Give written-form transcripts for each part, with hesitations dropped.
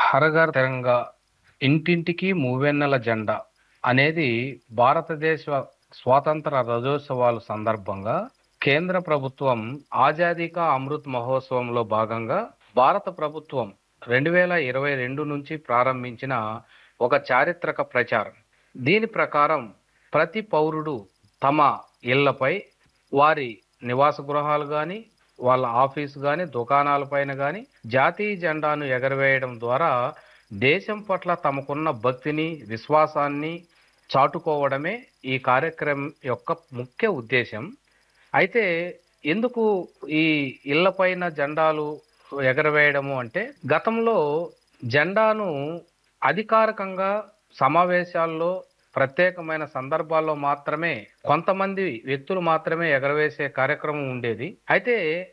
హరఘర్ తిరంగా ఇంటింటికి మూవెన్నెల జెండా అనేది భారతదేశ స్వాతంత్ర రజోత్సవాల సందర్భంగా కేంద్ర ప్రభుత్వం ఆజాదీ కా అమృత్ మహోత్సవంలో భాగంగా భారత ప్రభుత్వం 2022 నుంచి ప్రారంభించిన ఒక చారిత్రక ప్రచారం. దీని ప్రకారం ప్రతి పౌరుడు తమ ఇళ్లపై, వారి నివాస గృహాలు కానీ, వాళ్ళ ఆఫీసు కానీ, దుకాణాలపైన కానీ జాతీయ జెండాను ఎగరవేయడం ద్వారా దేశం పట్ల తమకున్న భక్తిని, విశ్వాసాన్ని చాటుకోవడమే ఈ కార్యక్రమం యొక్క ముఖ్య ఉద్దేశం. అయితే ఎందుకు ఈ ఇళ్లపైన జెండాలు ఎగరవేయడము అంటే, గతంలో జెండాను అధికారికంగా సమావేశాల్లో, ప్రత్యేకమైన సందర్భాల్లో మాత్రమే కొంతమంది వ్యక్తులు మాత్రమే ఎగరవేసే కార్యక్రమం ఉండేది. అయితే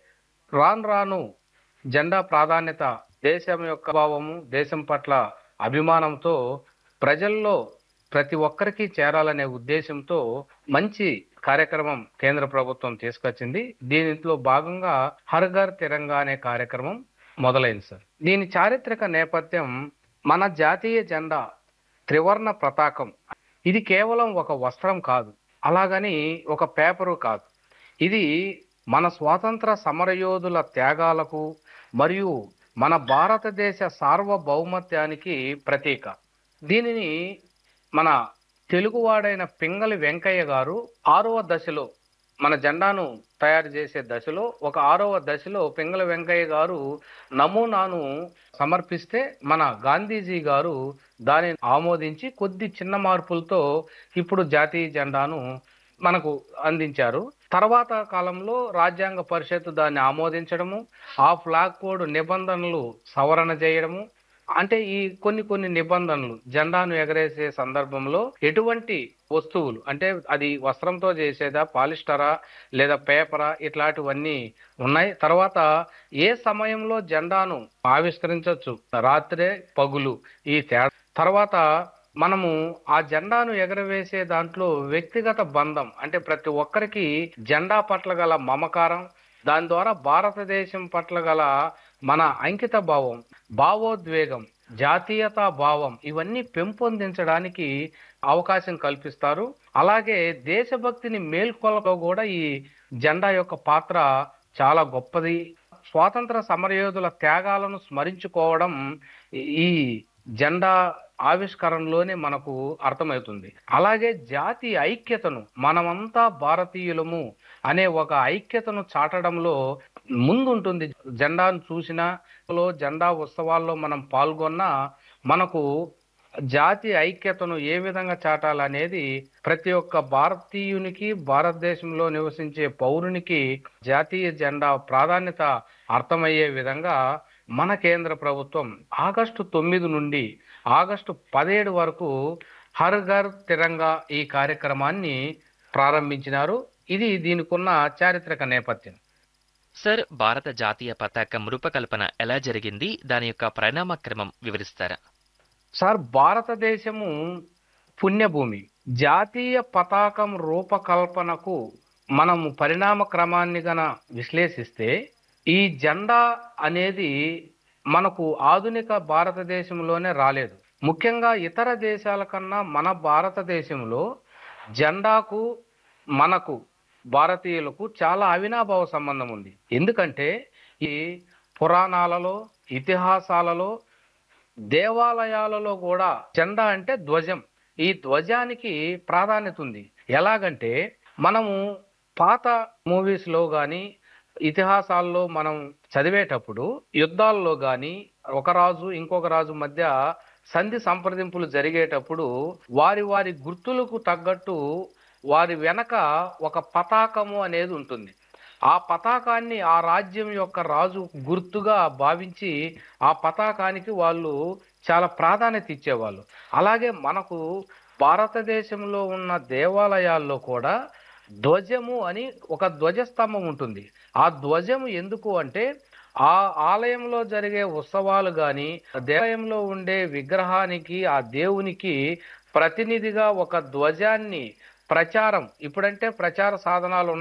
రాను రాను జెండా ప్రాధాన్యత, దేశం యొక్క భావము, దేశం పట్ల అభిమానంతో ప్రజల్లో ప్రతి ఒక్కరికి చేరాలనే ఉద్దేశంతో మంచి కార్యక్రమం కేంద్ర ప్రభుత్వం తీసుకొచ్చింది. దీనిలో భాగంగా హర్ ఘర్ తిరంగా అనే కార్యక్రమం మొదలైంది సార్. దీని చారిత్రక నేపథ్యం, మన జాతీయ జెండా త్రివర్ణ పతాకం. ఇది కేవలం ఒక వస్త్రం కాదు, అలాగని ఒక పేపరు కాదు. ఇది మన స్వాతంత్ర సమరయోధుల త్యాగాలకు మరియు మన భారతదేశ సార్వభౌమత్వానికి ప్రతీక. దీనిని మన తెలుగువాడైన పింగళి వెంకయ్య గారు 6వ దశలో, మన జెండాను తయారు చేసే దశలో, ఒక 6వ దశలో పింగళి వెంకయ్య గారు నమూనాను సమర్పిస్తే మన గాంధీజీ గారు దానిని ఆమోదించి కొద్ది చిన్న మార్పులతో ఇప్పుడు జాతీయ జెండాను మనకు అందించారు. తర్వాత కాలంలో రాజ్యాంగ పరిషత్తు దాన్ని ఆమోదించడము, ఆ ఫ్లాగ్ కోడ్ నిబంధనలు సవరణ చేయడము, అంటే ఈ కొన్ని నిబంధనలు, జెండాను ఎగరేసే సందర్భంలో ఎటువంటి వస్తువులు, అంటే అది వస్త్రంతో చేసేదా, పాలిస్టరా లేదా పేపరా, ఇట్లాంటివన్నీ ఉన్నాయి. తర్వాత ఏ సమయంలో జెండాను ఆవిష్కరించవచ్చు, రాత్రే పగులు, ఈ తేడా. తర్వాత మనము ఆ జెండాను ఎగరవేసే దాంట్లో వ్యక్తిగత బంధం, అంటే ప్రతి ఒక్కరికి జెండా పట్ల గల మమకారం, దాని ద్వారా భారతదేశం పట్ల గల మన అంకిత భావం, భావోద్వేగం, జాతీయతా భావం, ఇవన్నీ పెంపొందించడానికి అవకాశం కల్పిస్తారు. అలాగే దేశభక్తిని మేల్కొల్పలో కూడా ఈ జెండా యొక్క పాత్ర చాలా గొప్పది. స్వాతంత్ర సమరయోధుల త్యాగాలను స్మరించుకోవడం ఈ జెండా ఆవిష్కరణలోనే మనకు అర్థమవుతుంది. అలాగే జాతి ఐక్యతను, మనమంతా భారతీయులము అనే ఒక ఐక్యతను చాటడంలో ముందుంటుంది. జెండాను చూసినా, జెండా ఉత్సవాల్లో మనం పాల్గొన్నా మనకు జాతి ఐక్యతను ఏ విధంగా చాటాలనేది ప్రతి ఒక్క భారతీయునికి, భారతదేశంలో నివసించే పౌరునికి జాతీయ జెండా ప్రాధాన్యత అర్థమయ్యే విధంగా మన కేంద్ర ప్రభుత్వం ఆగస్టు 9 నుండి ఆగస్టు 17 వరకు హర్ ఘర్ తిరంగా ఈ కార్యక్రమాన్ని ప్రారంభించినారు. ఇది దీనికున్న చారిత్రక నేపథ్యం. సార్, భారత జాతీయ పతాకం రూపకల్పన ఎలా జరిగింది? దాని యొక్క పరిణామక్రమం వివరిస్తారా? సార్, భారతదేశము పుణ్యభూమి. జాతీయ పతాకం రూపకల్పనకు మనము పరిణామ క్రమాన్ని గన విశ్లేషిస్తే, ఈ జెండా అనేది మనకు ఆధునిక భారతదేశంలోనే రాలేదు. ముఖ్యంగా ఇతర దేశాల కన్నా మన భారతదేశంలో జెండాకు, మనకు భారతీయులకు చాలా అవినాభావ సంబంధం ఉంది. ఎందుకంటే ఈ పురాణాలలో, ఇతిహాసాలలో, దేవాలయాలలో కూడా జెండా అంటే ధ్వజం. ఈ ధ్వజానికి ప్రాధాన్యత ఉంది. ఎలాగంటే మనము పాత మూవీస్లో కానీ, ఇతిహాసాల్లో మనం చదివేటప్పుడు యుద్ధాల్లో కానీ ఒక రాజు ఇంకొక రాజు మధ్య సంధి సంప్రదింపులు జరిగేటప్పుడు వారి వారి గుర్తులకు తగ్గట్టు వారి వెనక ఒక పతాకము అనేది ఉంటుంది. ఆ పతాకాన్ని ఆ రాజ్యం యొక్క రాజు గుర్తుగా భావించి ఆ పతాకానికి వాళ్ళు చాలా ప్రాధాన్యత ఇచ్చేవాళ్ళు. అలాగే మనకు భారతదేశంలో ఉన్న దేవాలయాల్లో కూడా ధ్వజము అని ఒక ధ్వజస్తంభం ఉంటుంది. ఆ ధ్వజము ఎందుకు అంటే, ఆ ఆలయంలో జరిగే ఉత్సవాలు కానీ, దేవాలయంలో ఉండే విగ్రహానికి, ఆ దేవునికి ప్రతినిధిగా ఒక ధ్వజాన్ని ప్రచారం, ఇప్పుడంటే ప్రచార సాధనాలు